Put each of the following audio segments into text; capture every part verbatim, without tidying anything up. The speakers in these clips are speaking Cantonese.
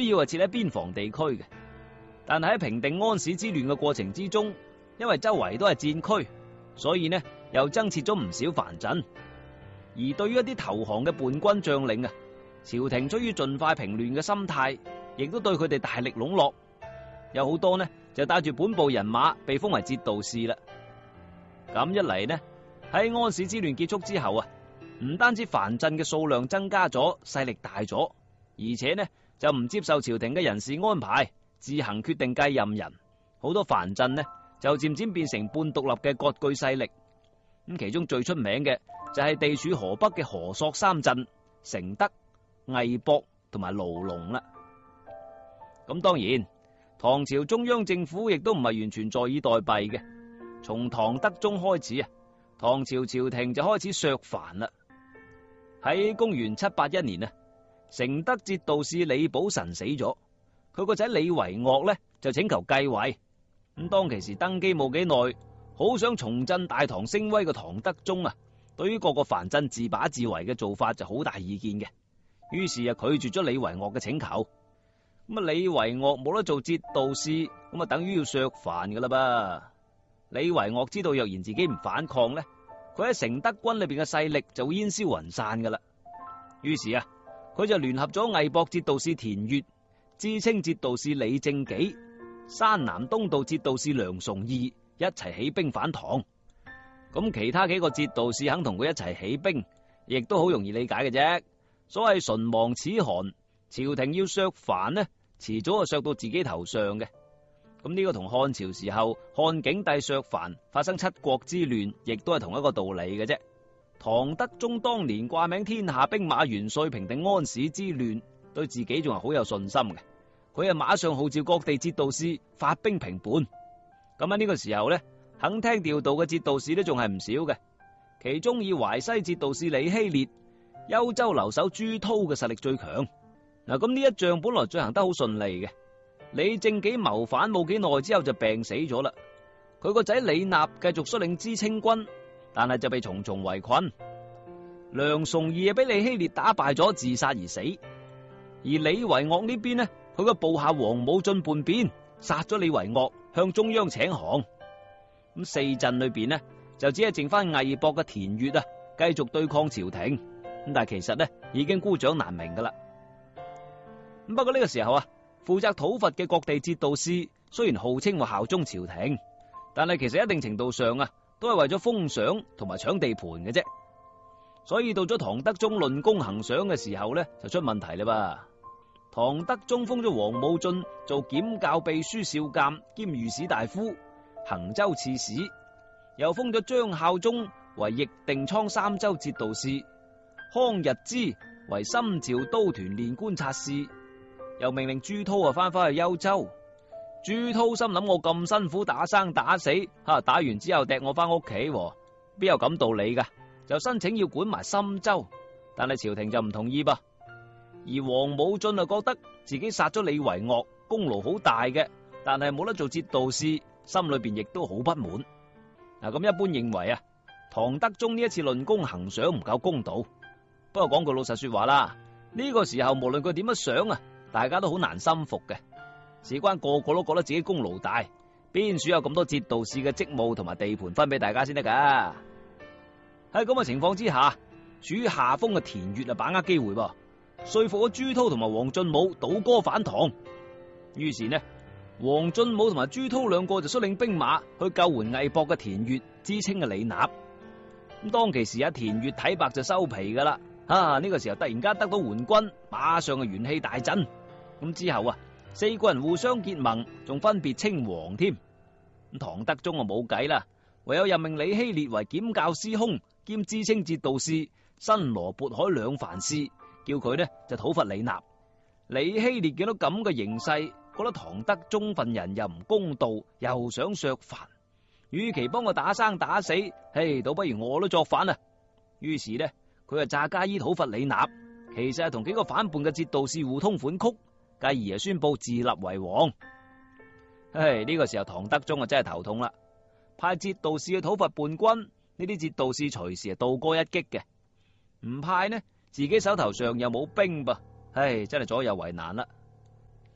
要係設喺邊防地區嘅。但係喺平定安史之亂嘅過程之中，因為周圍都係戰區，所以呢又增設咗唔少藩鎮。而對於一啲投降嘅叛軍將領啊，朝廷出於盡快平亂嘅心態，亦都對佢哋大力籠絡。有好多呢就帶住本部人馬被封為節度使啦。咁一嚟呢，喺安史之亂結束之後啊，唔單止藩鎮嘅數量增加咗，勢力大咗，而且呢就唔接受朝廷嘅人事安排，自行決定繼任人。好多藩鎮呢就漸漸變成半獨立嘅割據勢力。咁其中最出名嘅就係地處河北嘅河朔三鎮承德、魏博同埋盧龍啦。咁當然，唐朝中央政府亦都唔係完全坐以待斃嘅。從唐德宗開始啊，唐朝朝廷就開始削藩啦。喺公元七八一年啊，承德節度使李寶臣死咗，佢個仔李維岳呢就請求繼位。咁當其時登基冇幾耐，好想重振大唐聲威嘅唐德宗啊，對於各個藩鎮自把自為嘅做法就好大意見嘅，於是啊拒絕咗李維岳嘅請求。咁啊，李維岳冇得做節度使，咁啊等於要削藩噶啦噃。李維岳知道若然自己唔反抗呢，佢喺承德軍裏邊嘅勢力就會煙消雲散噶啦。於是啊，佢就聯合咗魏博節度使田悦、知青節度使李正己、山南東道節度使梁崇義一齊起兵反唐。咁其他幾個節度使肯同佢一齊起兵，亦都好容易理解嘅啫。所謂唇亡齒寒，朝廷要削藩呢，遲早就削到自己頭上嘅。咁呢個同漢朝時候漢景帝削藩發生七國之亂，亦都係同一個道理嘅啫。唐德宗當年掛名天下兵馬元帥，平定安史之亂，對自己仲係好有信心嘅。佢係馬上號召各地節度使發兵平叛。咁喺呢個時候呢，肯聽調度嘅節度使都仲係唔少嘅。其中以淮西節度使李希烈、幽州留守朱濤嘅實力最強。嗱，咁呢一仗本來進行得好順利嘅。李正己謀反冇幾耐之後就病死咗啦。佢個仔李納繼續率領知青軍，但係就被重重圍困。梁崇義俾李希烈打敗咗，自殺而死。而李維岳呢邊呢，佢個部下王武進叛變，殺咗李維岳，向中央請降。咁四鎮裏邊呢，就只係剩翻魏博嘅田悦啊，繼續對抗朝廷。咁但係其實呢，已經孤掌難鳴噶啦。咁不過呢個時候啊，負責討伐嘅各地節度使雖然號稱話效忠朝廷，但係其實一定程度上啊，都係為咗封賞同埋搶地盤嘅啫。所以到咗唐德宗論功行賞嘅時候呢，就出問題啦噃。唐德宗封咗王武進做檢校秘書少監兼御史大夫、衡州刺史，又封咗張孝忠為益定倉三州節度使，康日之為深趙都團練觀察使，又命令朱濤啊翻返去幽州。朱濤心諗，我咁辛苦打生打死，吓打完之後掟我翻屋企，邊有咁道理噶？就申請要管埋深州，但係朝廷就唔同意噃。而王武進啊覺得自己殺咗李維岳，功勞好大嘅，但係冇得做節度使，心裏邊亦都好不滿。嗱，咁一般認為啊，唐德宗呢一次論功行賞唔夠公道。不過講句老實說話啦，呢個時候無論佢點樣賞啊，大家都好難心服嘅。事關個個都覺得自己功勞大，邊處有咁多節度使嘅職務同埋地盤分俾大家先得噶？喺咁嘅情況之下，處於下風嘅田悦啊，把握機會噃，說服咗朱濤同埋王進武倒戈反唐。於是呢，王進武同埋朱濤兩個就率領兵馬去救援魏博嘅田悦、知青嘅李納。咁當其時啊，田悦睇白就收皮噶啦。啊，呢個時候突然間得到援軍，馬上嘅元氣大振。咁之後啊，四個人互相結盟，仲分別稱王添。咁唐德宗啊冇計啦，唯有任命李希烈為檢校司空兼知青節度使，新羅渤海兩藩事，叫佢呢就討伐李納。李希烈見到咁嘅形勢，覺得唐德宗份人又唔公道，又想削藩，與其幫我打生打死，嘿，倒不如我都作反啊！於是呢，佢就詐假意討伐李納，其實係同幾個反叛嘅節度使互通款曲，繼而啊宣布自立為王。唉，呢個時候唐德宗啊真係頭痛啦，派節度使去討伐叛軍，呢啲節度使隨時係倒戈一擊嘅；唔派呢，自己手頭上又冇兵噃，唉，真係左右為難啦。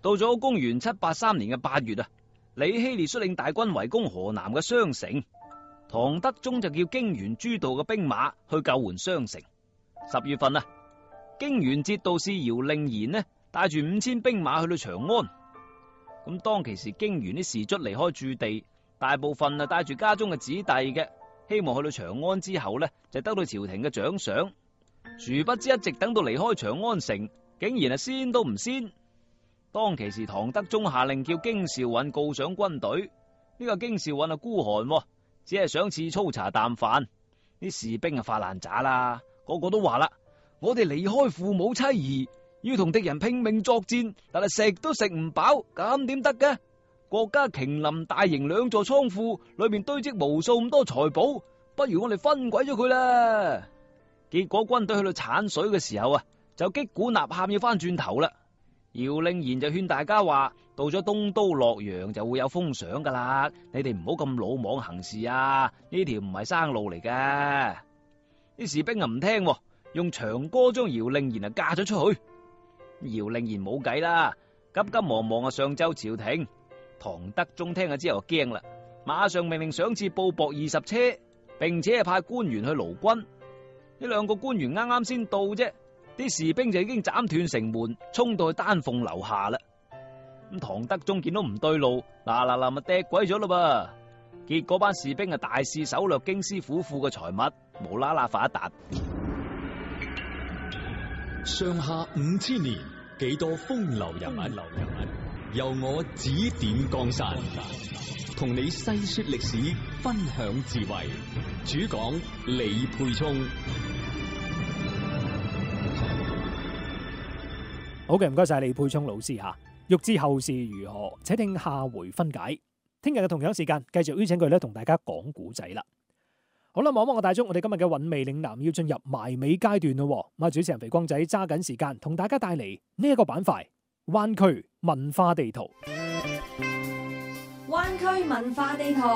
到咗公元七八三年嘅八月啊，李希烈率領大軍圍攻河南嘅商城，唐德宗就叫經元諸道嘅兵馬去救援商城。十月份啊，經元節度使姚令賢呢帶住五千兵馬去到長安。咁當其時經元啲士卒離開駐地，大部分啊帶住家中嘅子弟嘅，希望去到長安之後呢就得到朝廷嘅獎賞。殊不知一直等到離開長安城，竟然係先都唔先。當其時唐德宗下令叫京兆尹告上軍隊，呢、這個京兆尹啊孤寒，只係想賜粗茶淡飯。啲士兵啊發爛渣啦，個個都話啦：我哋離開父母妻兒，要同敵人拼命作戰，但係食都食唔飽，咁點得嘅？國家瓊林大營兩座倉庫，裏面堆積無數咁多財寶，不如我哋分鬼咗佢啦！結果軍隊去到產水嘅時候啊，就擊鼓吶喊要翻轉頭啦。姚令賢就勸大家話：到咗東都洛陽就會有封賞噶啦，你哋唔好咁魯莽行事啊！呢條唔係生路嚟嘅。啲士兵啊唔聽，用長歌將姚令賢啊嫁咗出去。姚令賢冇計啦，急急忙忙啊上奏朝廷。唐德宗聽咗之後驚啦，馬上命令賞賜布帛二十車，並且係派官員去勞軍。呢兩個官員啱啱先到啫，啲士兵就已經斬斷城門，衝到去丹鳳樓下啦。咁唐德宗見到唔對路，嗱嗱嗱咪掟鬼咗咯噃。結果班士兵啊大肆搜掠京師府庫嘅財物，無啦啦發一達。 上下五千年，幾多風流人物，流人物由我指點江山，同你細說歷史，分享智慧。主講李沛聰。 好嘅，唔該晒李沛聰老師吓。欲知後事如何，且聽下回分解。聽日嘅同樣時間，繼續邀請佢咧同大家講古仔啦。好啦，望望個大鐘，我哋今日嘅韻味嶺南要進入埋尾階段咯。咁啊，主持人肥光仔揸緊時間，同大家帶嚟呢一個板塊——灣區文化地圖。 灣區文化地圖。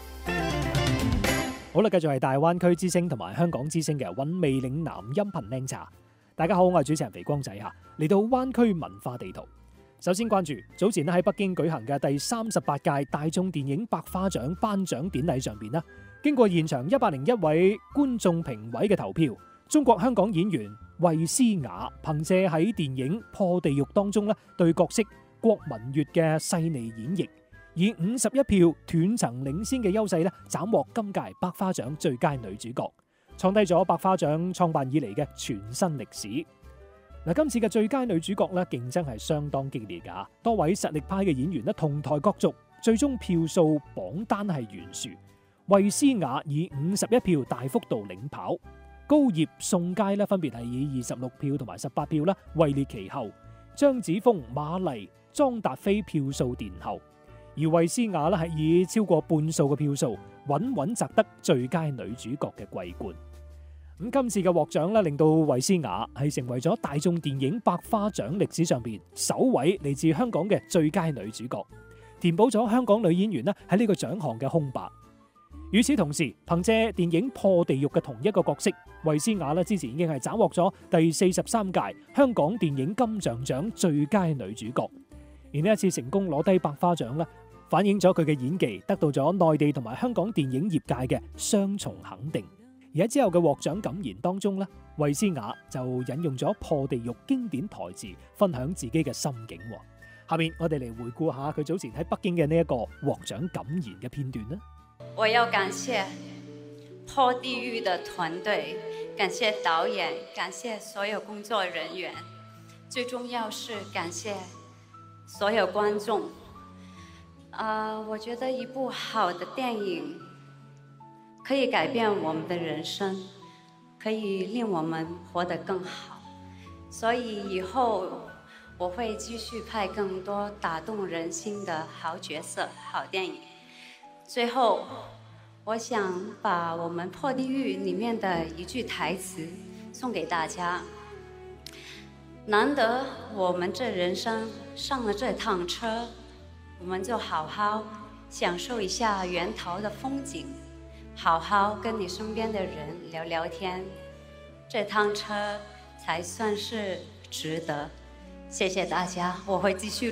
好啦，繼續係大灣區之聲同埋香港之聲嘅韻味嶺南音頻靚茶。大家好，我係主持人肥光仔吓，嚟到灣區文化地圖。首先關注早前喺北京舉行嘅第三十八屆大眾電影百花獎頒獎典禮上邊啦，經過現場一百零一位觀眾評委嘅投票，中國香港演員衛詩雅憑借喺電影《破地獄》當中咧對角色郭文悅嘅細膩演繹，以五十一票斷層領先嘅優勢咧斬獲今屆百花獎最佳女主角，創低咗百花獎創辦以嚟嘅全新歷史。嗱，今次嘅最佳女主角咧，競爭係相當激烈噶，多位實力派嘅演員咧同台角逐，最終票數榜單係懸殊，衛詩雅以五十一票大幅度領跑，高葉、宋佳咧分別係以二十六票同埋十八票啦位列其後，張子楓、馬麗、莊達菲票數殿後，而衛詩雅咧係以超過半數嘅票數穩穩摘得最佳女主角嘅桂冠。咁今次嘅獲獎咧，令到衛詩雅係成為咗大眾電影百花獎歷史上邊首位嚟自香港嘅最佳女主角，填補咗香港女演員咧喺呢個獎項嘅空白。與此同時，憑借電影《破地獄》嘅同一個角色，衛詩雅咧之前已經係斬獲咗第四十三屆香港電影金像獎最佳女主角，而呢一次成功攞低百花獎咧，反映咗佢嘅演技得到咗內地同埋香港電影業界嘅雙重肯定。而喺之後嘅獲獎感言當中咧，衛詩雅就引用咗《破地獄》經典台詞，分享自己嘅心境。下面我哋嚟回顧下佢早前喺北京嘅呢一個獲獎感言嘅片段啦。 我要感謝《破地獄》的團隊，感謝導演，感謝所有工作人員，最重要是感謝所有觀眾。啊、呃，我覺得一部好的電影可以改變我們的人生，可以令我們活得更好，所以以後我會繼續拍更多打動人心的好角色、好電影。最後，我想把我們《破地獄》裡面的一句台詞送給大家：難得我們這人生上了這趟車，我們就好好享受一下沿途的風景，好好跟你身邊的人聊聊天，這趟車才算是值得。謝謝大家，我會繼續